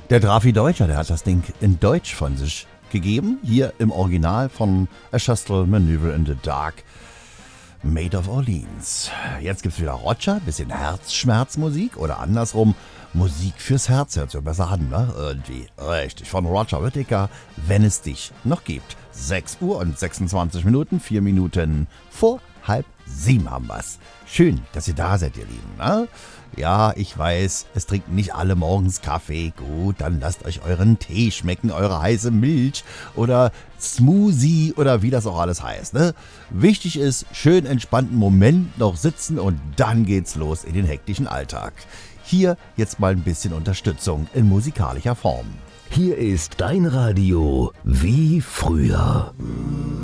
Der Drafi Deutscher, der hat das Ding in Deutsch von sich gegeben. Hier im Original von A Shuttle Maneuver in the Dark. Made of Orleans. Jetzt gibt's wieder Roger, bisschen Herzschmerzmusik oder andersrum Musik fürs Herz. Hört sich besser an, ne? Irgendwie. Richtig. Von Roger Whittaker, wenn es dich noch gibt. 6 Uhr und 26 Minuten, 4 Minuten vor 6:30 haben wir's. Schön, dass ihr da seid, ihr Lieben, ne? Ja, ich weiß, es trinken nicht alle morgens Kaffee. Gut, dann lasst euch euren Tee schmecken, eure heiße Milch oder Smoothie oder wie das auch alles heißt, ne? Wichtig ist, schön entspannten Moment noch sitzen und dann geht's los in den hektischen Alltag. Hier jetzt mal ein bisschen Unterstützung in musikalischer Form. Hier ist dein Radio wie früher.